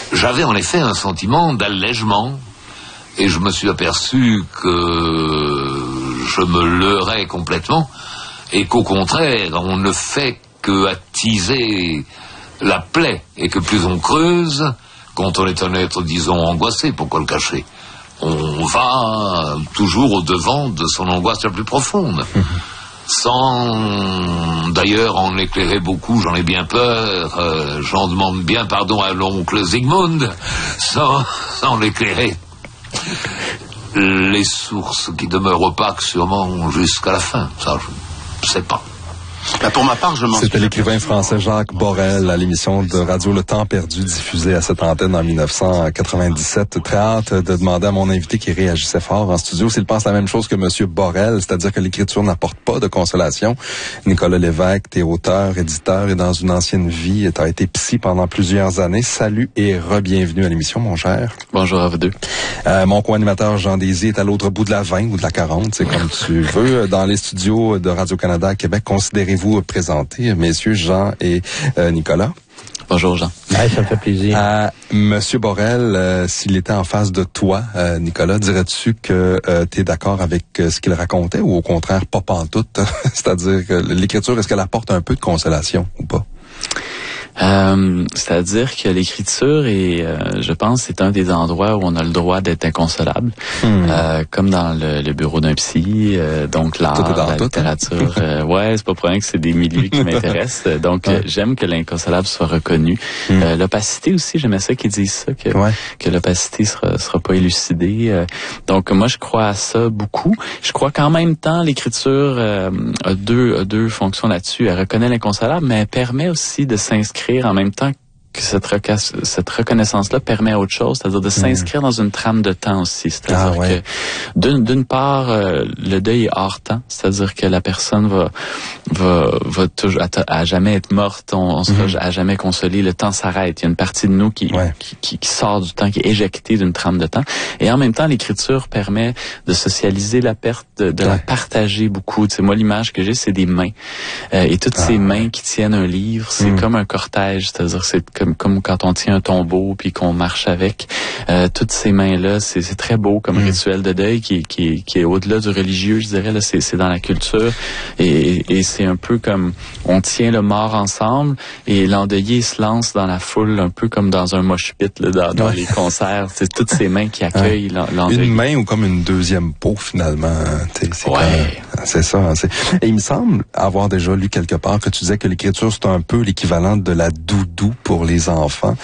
j'avais en effet un sentiment d'allègement, et je me suis aperçu que je me leurrais complètement, et qu'au contraire, on ne fait que attiser la plaie, et que plus on creuse, quand on est un être, disons, angoissé, pourquoi le cacher, on va toujours au-devant de son angoisse la plus profonde. Sans d'ailleurs en éclairer beaucoup, j'en ai bien peur, j'en demande bien pardon à l'oncle Zygmunt, sans l'éclairer. Les sources qui demeurent opaques sûrement jusqu'à la fin, ça je ne sais pas. Là, pour ma part, C'était l'écrivain français Jacques Borel à l'émission de radio Le Temps perdu diffusée à cette antenne en 1997. Très hâte de demander à mon invité qui réagissait fort en studio s'il pense la même chose que Monsieur Borel, c'est-à-dire que l'écriture n'apporte pas de consolation. Nicolas Lévesque, t'es auteur, éditeur et dans une ancienne vie, t'as été psy pendant plusieurs années. Salut et re-bienvenue à l'émission, mon cher. Bonjour à vous deux. Mon co-animateur Jean Désy est à l'autre bout de la 20 ou de la 40, c'est comme tu veux, dans les studios de Radio-Canada à Québec. Considérez-vous présenter, messieurs Jean et Nicolas. Bonjour Jean. Ouais, ça me fait plaisir. Monsieur Borel, s'il était en face de toi, Nicolas, dirais-tu que tu es d'accord avec ce qu'il racontait ou au contraire pas pantoute? C'est-à-dire que l'écriture, est-ce qu'elle apporte un peu de consolation ou pas? C'est-à-dire que l'écriture est, je pense, c'est un des endroits où on a le droit d'être inconsolable, comme dans le bureau d'un psy, donc l'art, la littérature. Ouais, c'est pas pour rien que c'est des milieux qui m'intéressent. Donc, j'aime que l'inconsolable soit reconnu. L'opacité aussi, j'aimais ça qu'ils disent ça, que l'opacité sera pas élucidée. Donc, moi, je crois à ça beaucoup. Je crois qu'en même temps, l'écriture a deux fonctions là-dessus. Elle reconnaît l'inconsolable, mais elle permet aussi de s'inscrire en même temps que cette reconnaissance-là permet autre chose, c'est-à-dire de s'inscrire dans une trame de temps aussi. C'est-à-dire que d'une part, le deuil est hors temps, c'est-à-dire que la personne va toujours à jamais être morte, on sera à jamais consolé, le temps s'arrête. Il y a une partie de nous qui sort du temps, qui est éjectée d'une trame de temps. Et en même temps, l'écriture permet de socialiser la perte, de la partager beaucoup. Tu sais, moi, l'image que j'ai, c'est des mains. Et toutes ces mains qui tiennent un livre, c'est comme un cortège, c'est-à-dire c'est comme quand on tient un tombeau puis qu'on marche avec. Toutes ces mains-là, c'est très beau comme rituel de deuil qui est au-delà du religieux, je dirais. Là, c'est dans la culture et c'est un peu comme on tient le mort ensemble et l'endeuillé se lance dans la foule un peu comme dans un mosh pit là, dans les concerts. C'est toutes ces mains qui accueillent l'endeuillé. Une main ou comme une deuxième peau finalement. C'est ça. Et il me semble avoir déjà lu quelque part que tu disais que l'écriture c'est un peu l'équivalent de la doudou pour les enfants.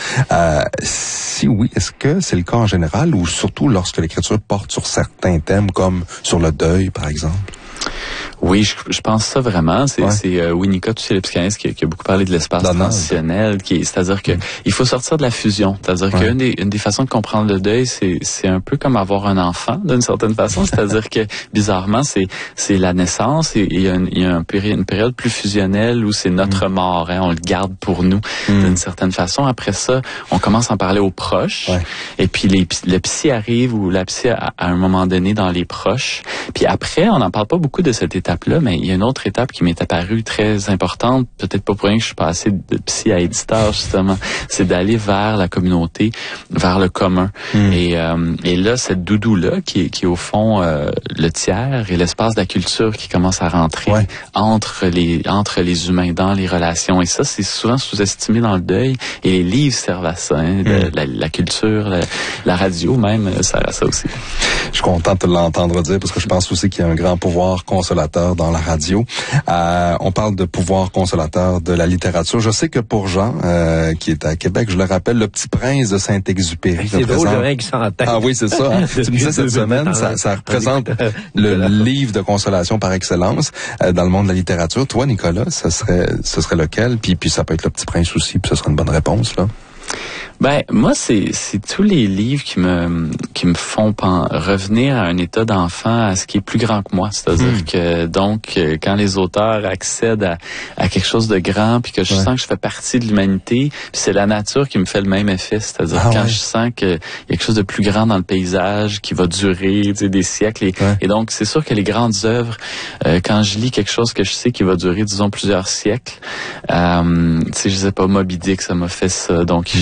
Si oui, est-ce que c'est le cas en général ou surtout lorsque l'écriture porte sur certains thèmes comme sur le deuil, par exemple? Oui, je pense ça vraiment. C'est Winnicott, tu sais, le psychanalyste qui a beaucoup parlé de l'espace transitionnel, c'est-à-dire que il faut sortir de la fusion. C'est-à-dire qu'une des façons de comprendre le deuil, c'est un peu comme avoir un enfant d'une certaine façon. C'est-à-dire que bizarrement, c'est la naissance et il y a une période plus fusionnelle où c'est notre mort. Hein, on le garde pour nous d'une certaine façon. Après ça, on commence à en parler aux proches. Et puis le psy arrive ou la psy à un moment donné dans les proches. Puis après, on n'en parle pas beaucoup de cette étape-là, mais il y a une autre étape qui m'est apparue très importante, peut-être pas pour rien que je suis passé de psy à éditeur, justement, c'est d'aller vers la communauté, vers le commun. Et là, cette doudou-là, qui est au fond le tiers et l'espace de la culture qui commence à rentrer entre les humains, dans les relations. Et ça, c'est souvent sous-estimé dans le deuil, et les livres servent à ça, hein, la culture, la radio même, sert à ça aussi. Je suis content de l'entendre dire parce que je pense aussi qu'il y a un grand pouvoir consolateur dans la radio. On parle de pouvoir consolateur de la littérature. Je sais que pour Jean, qui est à Québec, je le rappelle, Le Petit Prince de Saint-Exupéry. C'est drôle, le mec qui s'en tête. Ah oui, c'est ça. Hein? Tu me disais cette semaine, ça représente le livre de consolation par excellence dans le monde de la littérature. Toi, Nicolas, ce serait lequel? Puis ça peut être Le Petit Prince aussi, puis ce serait une bonne réponse, là. Ben moi c'est tous les livres qui me font revenir à un état d'enfant, à ce qui est plus grand que moi, c'est-à-dire que donc quand les auteurs accèdent à quelque chose de grand puis que je sens que je fais partie de l'humanité, puis c'est la nature qui me fait le même effet, c'est-à-dire quand je sens que il y a quelque chose de plus grand dans le paysage qui va durer, tu sais, des siècles et donc c'est sûr que les grandes œuvres quand je lis quelque chose que je sais qui va durer disons plusieurs siècles, tu sais je sais pas Moby Dick ça m'a fait ça, Don Quichotte, tu sais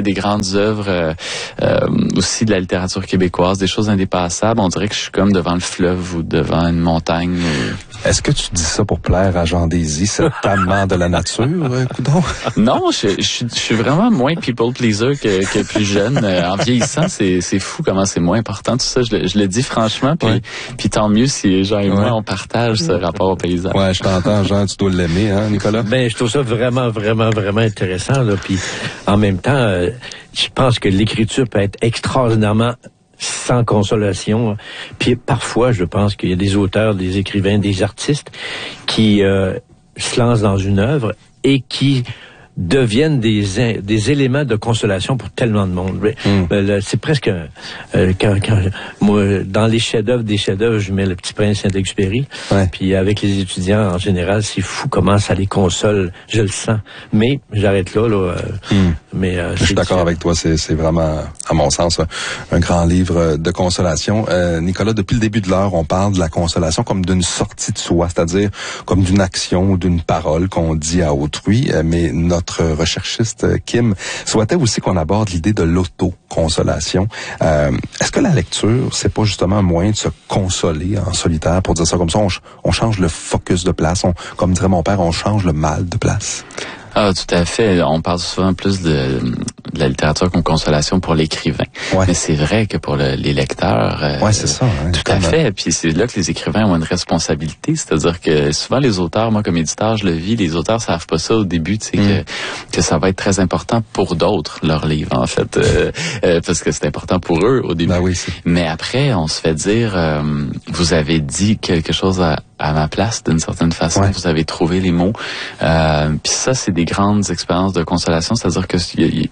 des grandes œuvres aussi de la littérature québécoise, des choses indépassables. On dirait que je suis comme devant le fleuve ou devant une montagne. Est-ce que tu dis ça pour plaire à Jean Désy, cet amant de la nature, coudonc? Non, je suis vraiment moins people pleaser que plus jeune. En vieillissant, c'est fou comment c'est moins important tout ça. Je le dis franchement, puis tant mieux si Jean et moi on partage ce rapport au paysage. Ouais, je t'entends, Jean, tu dois l'aimer, hein, Nicolas? Ben, je trouve ça vraiment, vraiment, vraiment intéressant, là. Puis en même temps, je pense que l'écriture peut être extraordinairement sans consolation. Puis parfois, je pense qu'il y a des auteurs, des écrivains, des artistes qui se lancent dans une œuvre et qui deviennent des éléments de consolation pour tellement de monde. C'est presque quand moi dans les chefs-d'œuvre des chefs-d'œuvre, je mets Le Petit Prince Saint-Exupéry. Puis avec les étudiants en général, c'est fou comment ça les console. Je le sens. Mais j'arrête là. Mais je suis d'accord avec toi. C'est vraiment, à mon sens, un grand livre de consolation. Nicolas, depuis le début de l'heure, on parle de la consolation comme d'une sortie de soi, c'est-à-dire comme d'une action ou d'une parole qu'on dit à autrui. Mais notre recherchiste Kim souhaitait aussi qu'on aborde l'idée de l'auto-consolation. Est-ce que la lecture, c'est pas justement un moyen de se consoler en solitaire, pour dire ça comme ça, on change le focus de place, comme dirait mon père, on change le mal de place? Ah, tout à fait. On parle souvent plus de la littérature comme consolation pour l'écrivain. Mais c'est vrai que pour les lecteurs... c'est ça. Hein, tout à fait. Puis c'est là que les écrivains ont une responsabilité. C'est-à-dire que souvent les auteurs, moi comme éditeur, je le vis, les auteurs savent pas ça au début, tu sais, que ça va être très important pour d'autres, leur livre, en fait. Parce que c'est important pour eux au début. Ben oui, mais après, on se fait dire, vous avez dit quelque chose à ma place, d'une certaine façon. Vous avez trouvé les mots. Puis ça, c'est des grandes expériences de consolation. C'est-à-dire que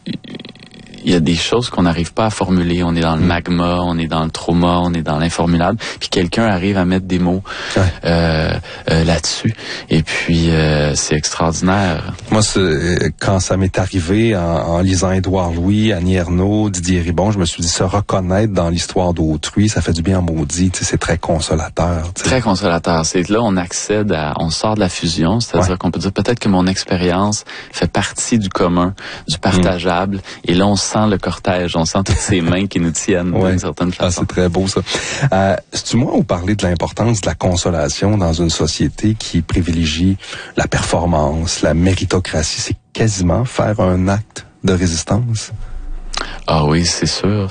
il y a des choses qu'on n'arrive pas à formuler. On est dans le magma, on est dans le trauma, on est dans l'informulable. Puis quelqu'un arrive à mettre des mots là-dessus. Et puis, c'est extraordinaire. Moi, quand ça m'est arrivé en lisant Édouard Louis, Annie Ernaux, Didier Ribon, je me suis dit, se reconnaître dans l'histoire d'autrui, ça fait du bien en maudit. C'est très consolateur. T'sais. Très consolateur. C'est là on accède on sort de la fusion. C'est-à-dire qu'on peut dire peut-être que mon expérience fait partie du commun, du partageable. Et là, on sent le cortège, on sent toutes ces mains qui nous tiennent d'une certaine façon. C'est très beau ça. C'est-tu moi ou parler de l'importance de la consolation dans une société qui privilégie la performance, la méritocratie, c'est quasiment faire un acte de résistance? Ah oui, c'est sûr.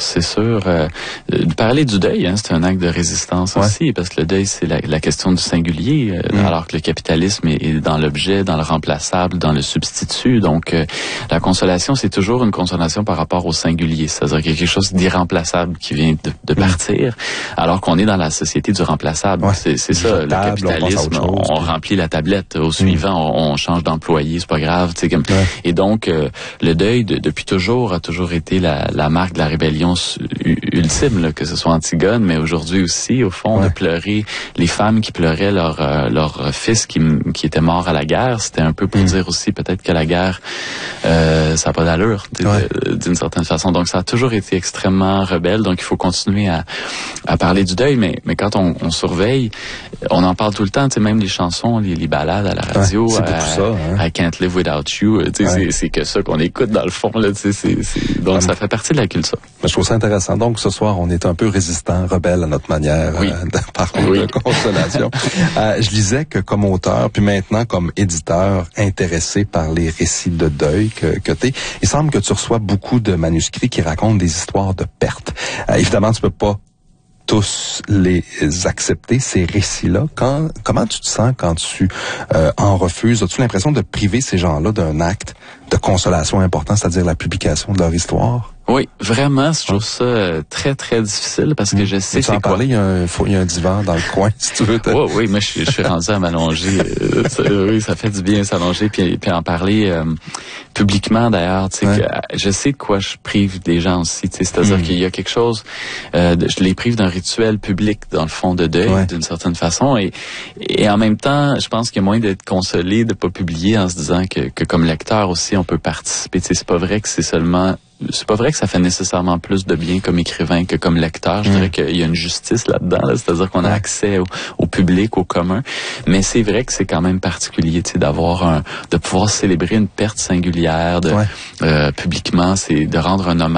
Parler du deuil, c'est un acte de résistance aussi, parce que le deuil, c'est la question du singulier, alors que le capitalisme est dans l'objet, dans le remplaçable, dans le substitut. Donc, la consolation, c'est toujours une consolation par rapport au singulier. C'est-à-dire qu'il y a quelque chose d'irremplaçable qui vient de partir, alors qu'on est dans la société du remplaçable. C'est ça, le capitalisme, on remplit la tablette. Au suivant, on change d'employé, c'est pas grave. Et donc, le deuil, depuis toujours, a toujours été la marque de la rébellion ultime, là, que ce soit Antigone, mais aujourd'hui aussi, au fond, de pleurer les femmes qui pleuraient leur fils qui était mort à la guerre, c'était un peu pour dire aussi peut-être que la guerre, ça n'a pas d'allure d'une certaine façon. Donc, ça a toujours été extrêmement rebelle. Donc, il faut continuer à parler du deuil, mais quand on surveille, on en parle tout le temps, tu sais, même les chansons, les ballades à la radio, c'est beaucoup ça, I Can't Live Without You, tu sais, c'est que ça qu'on écoute dans le fond, là, tu sais, donc ça fait partie de la culture. Mais je trouve ça intéressant. Donc, ce soir, on est un peu résistant, rebelle à notre manière de parler de consolation. Je lisais que comme auteur, puis maintenant comme éditeur intéressé par les récits de deuil que t'es, il semble que tu reçois beaucoup de manuscrits qui racontent des histoires de perte. Évidemment, tu peux pas tous les accepter, ces récits-là. Comment tu te sens quand tu en refuses? As-tu l'impression de priver ces gens-là d'un acte de consolation important, c'est-à-dire la publication de leur histoire? Oui, vraiment, je trouve ça très, très difficile parce que je sais c'est quoi. Il y a un divan dans le coin, si tu veux. Oui, moi, je suis rendu à m'allonger. Oui, ça fait du bien s'allonger puis en parler publiquement, d'ailleurs. Tu sais, je sais de quoi je prive des gens aussi. Tu sais, c'est-à-dire qu'il y a quelque chose, je les prive d'un rituel public, dans le fond, de deuil, d'une certaine façon. Et en même temps, je pense qu'il y a moyen d'être consolé, de pas publier en se disant que comme lecteur aussi, on peut participer. Tu sais, c'est pas vrai que c'est seulement c'est pas vrai que ça fait nécessairement plus de bien comme écrivain que comme lecteur. Je dirais qu'il y a une justice là-dedans, là, c'est-à-dire qu'on a accès au public, au commun. Mais c'est vrai que c'est quand même particulier, tu sais, de pouvoir célébrer une perte singulière publiquement, c'est de rendre un hommage